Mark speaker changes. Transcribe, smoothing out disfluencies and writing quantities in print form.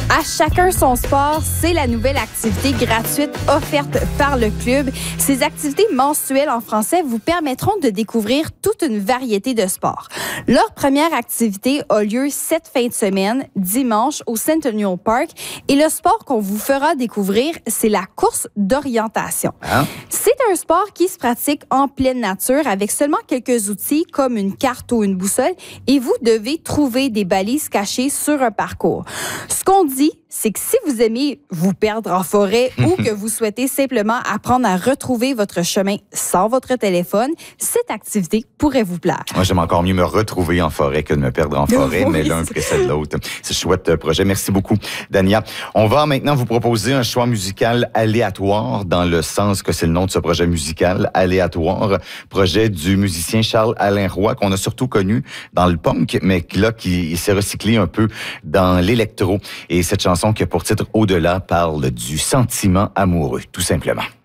Speaker 1: À chacun son sport, c'est la nouvelle activité gratuite offerte par le club. Ces activités mensuelles en français vous permettront de découvrir toute une variété de sports. Leur première activité a lieu cette fin de semaine, dimanche, au Centennial Park. Et le sport qu'on vous fera découvrir, c'est la course d'orientation. C'est un sport qui se pratique en pleine nature avec seulement quelques outils comme une carte ou une boussole et vous devez trouver des balises cachées sur un parcours. Ce qu'on dit, c'est que si vous aimez vous perdre en forêt ou que vous souhaitez simplement apprendre à retrouver votre chemin sans votre téléphone, cette activité pourrait vous plaire.
Speaker 2: Moi, j'aime encore mieux me retrouver en forêt que de me perdre en forêt, mais l'un précède l'autre. C'est un chouette projet. Merci beaucoup, Dania. On va maintenant vous proposer un choix musical aléatoire dans le sens que c'est le nom de ce projet musical, Aléatoire, projet du musicien Charles-Alain Roy, qu'on a surtout connu dans le punk, mais qui s'est recyclé un peu dans l'électro. Et cette chanson qui a pour titre Au-delà parle du sentiment amoureux, tout simplement.